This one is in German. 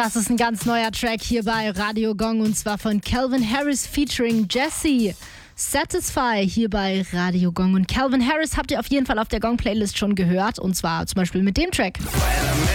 Das ist ein ganz neuer Track hier bei Radio Gong und zwar von Calvin Harris featuring Jessie. Satisfy hier bei Radio Gong. Und Calvin Harris habt ihr auf jeden Fall auf der Gong-Playlist schon gehört und zwar zum Beispiel mit dem Track.